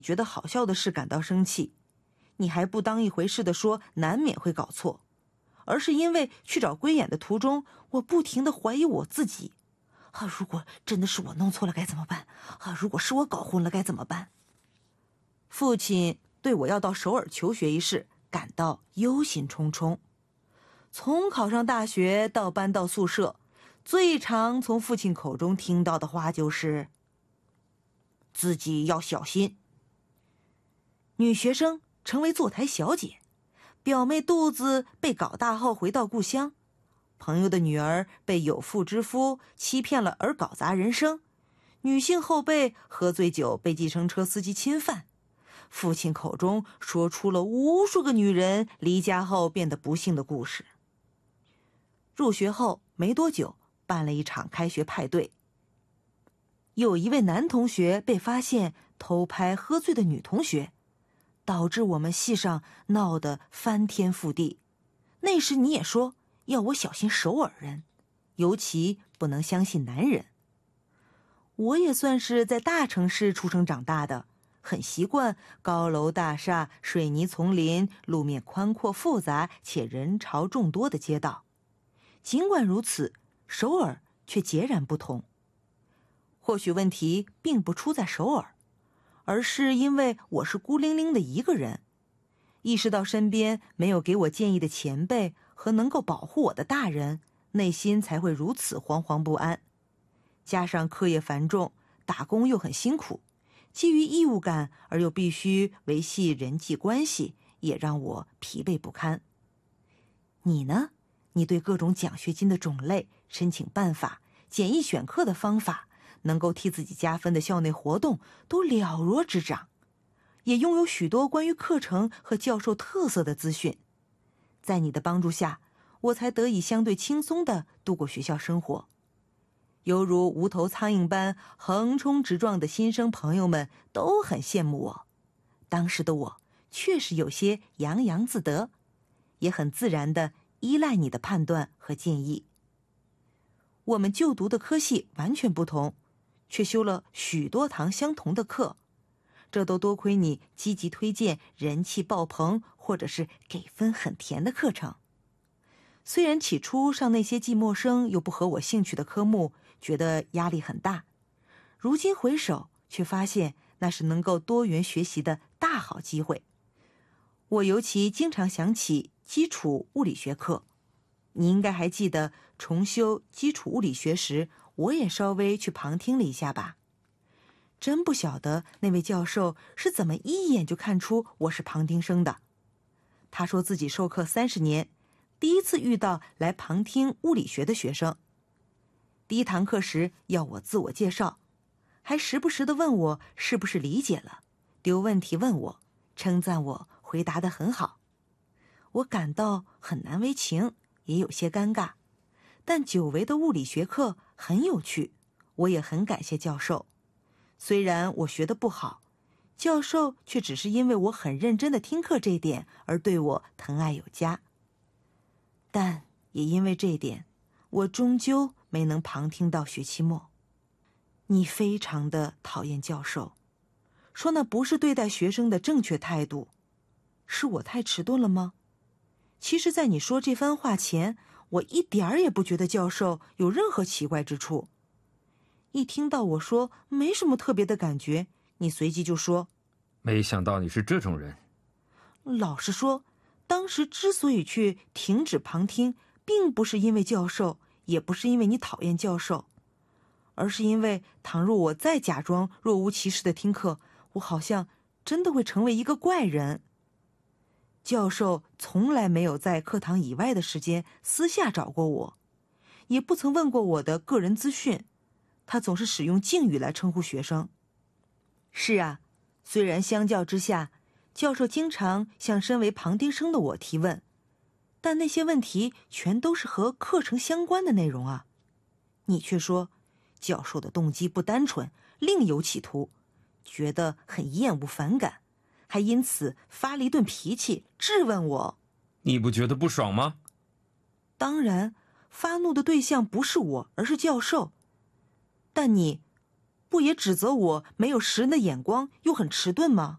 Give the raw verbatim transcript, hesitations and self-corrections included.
觉得好笑的事感到生气，你还不当一回事地说难免会搞错，而是因为去找龟眼的途中，我不停地怀疑我自己。啊，如果真的是我弄错了该怎么办？啊，如果是我搞混了该怎么办？父亲对我要到首尔求学一事感到忧心忡忡。从考上大学到搬到宿舍，最常从父亲口中听到的话就是自己要小心。女学生成为坐台小姐，表妹肚子被搞大后回到故乡，朋友的女儿被有妇之夫欺骗了而搞砸人生，女性后辈喝醉酒被计程车司机侵犯。父亲口中说出了无数个女人离家后变得不幸的故事。入学后没多久，办了一场开学派对，有一位男同学被发现偷拍喝醉的女同学，导致我们系上闹得翻天覆地。那时你也说要我小心首尔人，尤其不能相信男人。我也算是在大城市出生长大的，很习惯高楼大厦、水泥丛林、路面宽阔复杂且人潮众多的街道。尽管如此，首尔却截然不同。或许问题并不出在首尔，而是因为我是孤零零的一个人，意识到身边没有给我建议的前辈和能够保护我的大人，内心才会如此惶惶不安。加上课业繁重，打工又很辛苦，基于义务感而又必须维系人际关系，也让我疲惫不堪。你呢？你对各种奖学金的种类、申请办法、简易选课的方法，能够替自己加分的校内活动都了若指掌，也拥有许多关于课程和教授特色的资讯。在你的帮助下，我才得以相对轻松地度过学校生活。犹如无头苍蝇般横冲直撞的新生朋友们都很羡慕我。当时的我确实有些洋洋自得，也很自然地依赖你的判断和建议。我们就读的科系完全不同，却修了许多堂相同的课，这都多亏你积极推荐人气爆棚或者是给分很甜的课程。虽然起初上那些既陌生又不合我兴趣的科目，觉得压力很大，如今回首却发现那是能够多元学习的大好机会。我尤其经常想起基础物理学课，你应该还记得重修基础物理学时，我也稍微去旁听了一下吧。真不晓得那位教授是怎么一眼就看出我是旁听生的。他说自己授课三十年，第一次遇到来旁听物理学的学生。第一堂课时要我自我介绍，还时不时地问我是不是理解了，丢问题问我，称赞我回答得很好。我感到很难为情，也有些尴尬，但久违的物理学课很有趣，我也很感谢教授。虽然我学得不好，教授却只是因为我很认真地听课这一点而对我疼爱有加。但也因为这一点，我终究没能旁听到学期末。你非常的讨厌教授，说那不是对待学生的正确态度。是我太迟钝了吗？其实在你说这番话前，我一点儿也不觉得教授有任何奇怪之处。一听到我说没什么特别的感觉，你随即就说， 没想到你是这种人。 老实说，当时之所以去停止旁听，并不是因为教授，也不是因为你讨厌教授，而是因为倘若我再假装若无其事的听课，我好像真的会成为一个怪人。教授从来没有在课堂以外的时间私下找过我，也不曾问过我的个人资讯，他总是使用敬语来称呼学生。是啊，虽然相较之下，教授经常向身为旁听生的我提问，但那些问题全都是和课程相关的内容啊。你却说，教授的动机不单纯，另有企图，觉得很厌恶反感，还因此发了一顿脾气，质问我。 你不觉得不爽吗？ 当然，发怒的对象不是我，而是教授。但你不也指责我没有识人的眼光，又很迟钝吗？